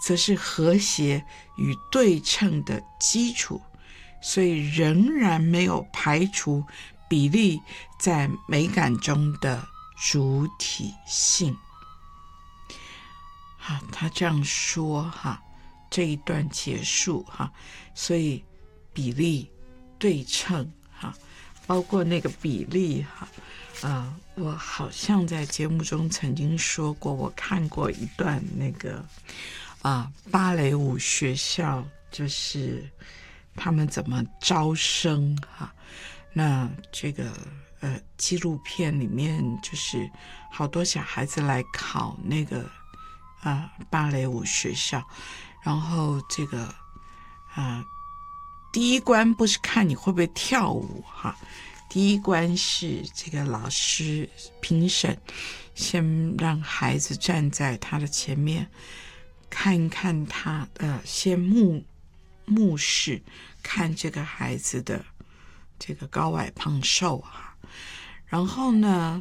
则是和谐与对称的基础，所以仍然没有排除比例在美感中的主体性。好，他这样说哈，这一段结束哈，所以比例对称哈，包括那个比例哈，我好像在节目中曾经说过，我看过一段那个芭蕾舞学校，就是他们怎么招生哈。那这个纪录片里面就是好多小孩子来考那个芭蕾舞学校，然后这个第一关不是看你会不会跳舞哈，第一关是这个老师评审先让孩子站在他的前面，看一看他先目视看这个孩子的这个高矮胖瘦哈，然后呢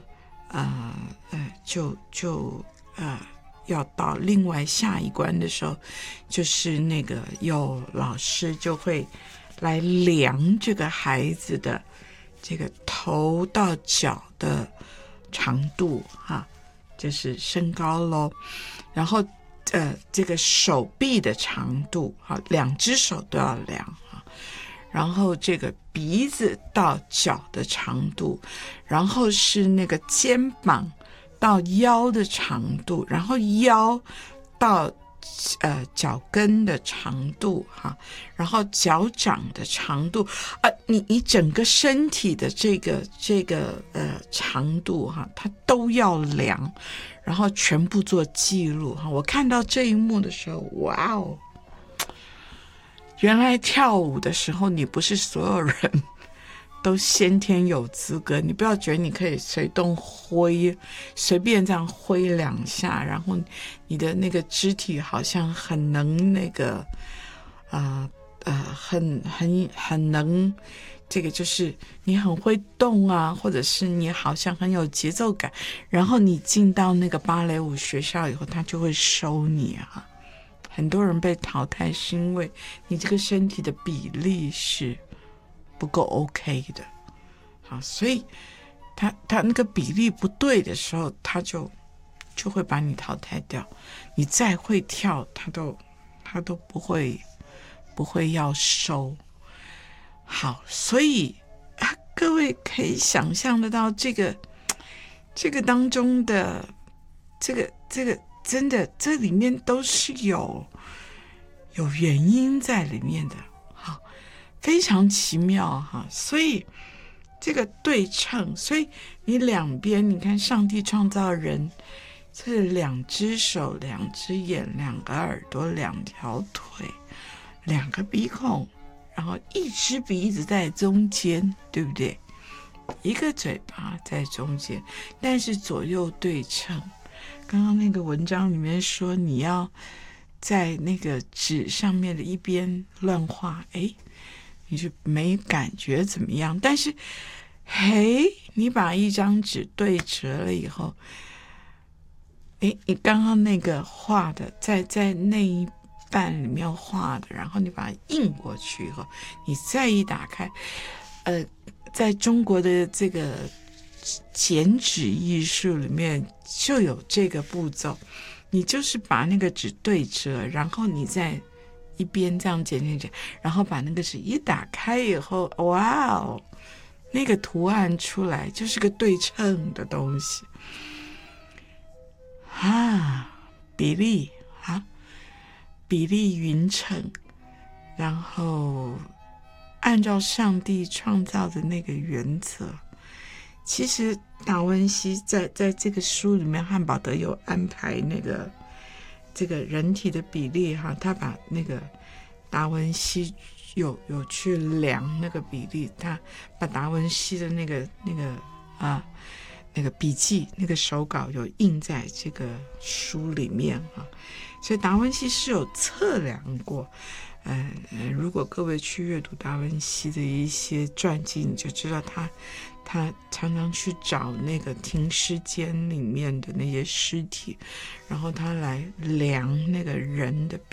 要到另外下一关的时候，就是那个有老师就会来量这个孩子的这个头到脚的长度哈，就是身高咯，然后这个手臂的长度哈，2只手都要量哈，然后这个鼻子到脚的长度，然后是那个肩膀到腰的长度，然后腰到脚跟的长度哈，然后脚掌的长度你整个身体的这个长度哈，它都要量，然后全部做记录哈。我看到这一幕的时候，哇哦！原来跳舞的时候，你不是所有人都先天有资格，你不要觉得你可以随便这样挥2下，然后你的那个肢体好像很能那个很能这个，就是你很会动啊，或者是你好像很有节奏感，然后你进到那个芭蕾舞学校以后，他就会收你啊。很多人被淘汰是因为你这个身体的比例是不够 OK 的，好，所以他那个比例不对的时候，他就会把你淘汰掉。你再会跳，他都不会要收。好，所以各位可以想象得到这个当中的这个真的这里面都是有原因在里面的，好，非常奇妙哈。所以这个对称，所以你两边，你看上帝创造人，这2只手、2只眼、2个耳朵、2条腿、2个鼻孔，然后1只鼻子在中间，对不对？一个嘴巴在中间，但是左右对称。刚刚那个文章里面说，你要在那个纸上面的一边乱画，你就没感觉怎么样。但是你把一张纸对折了以后，你刚刚那个画的在那一半里面画的，然后你把它印过去以后，你再一打开，在中国的这个剪纸艺术里面就有这个步骤，你就是把那个纸对折，然后你再一边这样剪，然后把那个纸一打开以后，哇哦，那个图案出来就是个对称的东西比例匀称，然后按照上帝创造的那个原则。其实达文西在这个书里面，汉堡德有安排那个这个人体的比例哈，他把那个达文西有去量那个比例，他把达文西的那个笔记那个手稿有印在这个书里面哈，所以达文西是有测量过。如果各位去阅读达文西的一些传记，你就知道他常常去找那个停尸间里面的那些尸体，然后他来量那个人的